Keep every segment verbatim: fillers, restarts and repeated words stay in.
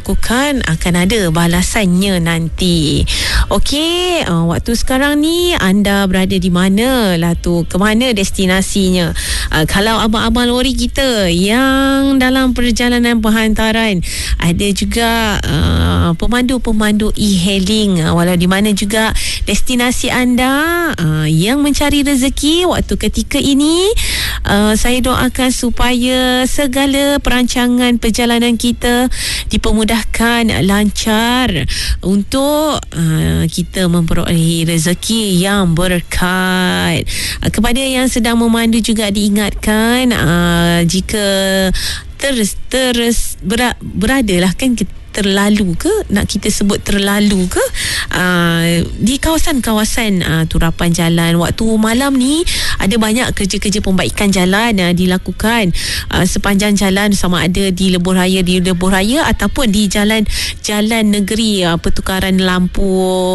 lakukan akan ada balasannya nanti. Okey, uh, waktu sekarang ni anda berada di mana lah tu? Ke mana destinasinya? Uh, kalau abang-abang lori kita yang dalam perjalanan penghantaran, ada juga uh, pemandu-pemandu e-hailing, uh, walau di mana juga destinasi anda uh, yang mencari rezeki waktu ketika ini, uh, saya doakan supaya segala perancangan perjalanan kita dipermudahkan lancar untuk uh, kita memperolehi rezeki yang berkat. Uh, kepada yang sedang memandu juga diingatkan, uh, jika terus terus ber, berada lah kan kita terlalu ke, nak kita sebut terlalu ke, uh, di kawasan-kawasan uh, turapan jalan waktu malam ni, ada banyak kerja-kerja pembaikan jalan uh, dilakukan uh, sepanjang jalan, sama ada di lebuh raya di lebuh raya ataupun di jalan-jalan negeri, uh, pertukaran lampu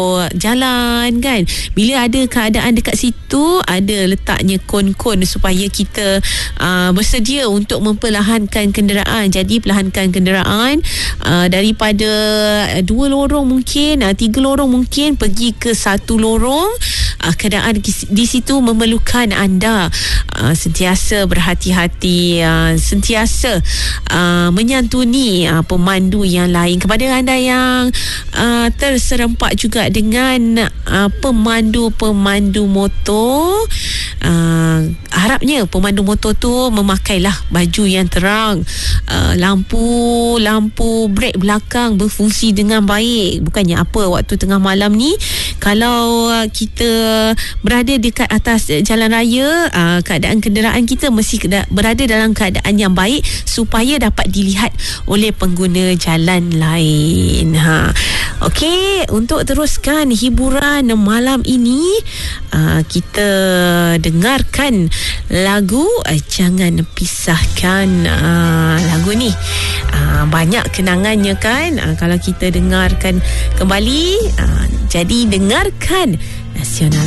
jalan kan. Bila ada keadaan dekat situ, ada letaknya kon-kon supaya kita uh, bersedia untuk memperlahankan kenderaan. Jadi perlahankan kenderaan uh, dari daripada dua lorong mungkin, tiga lorong mungkin, pergi ke satu lorong. Keadaan di situ memerlukan anda uh, sentiasa berhati-hati, uh, sentiasa uh, menyantuni uh, pemandu yang lain. Kepada anda yang uh, terserempak juga dengan uh, pemandu-pemandu motor, uh, harapnya pemandu motor tu memakailah baju yang terang, uh, lampu lampu brek belakang berfungsi dengan baik. Bukannya apa, waktu tengah malam ni kalau uh, kita berada dekat atas jalan raya, uh, keadaan kenderaan kita mesti berada dalam keadaan yang baik supaya dapat dilihat oleh pengguna jalan lain. Ha. Okey, untuk teruskan hiburan malam ini, uh, kita dengarkan lagu uh, Jangan Pisahkan. Uh, lagu ni uh, banyak kenangannya kan, uh, kalau kita dengarkan kembali. Uh, jadi dengarkan Nasional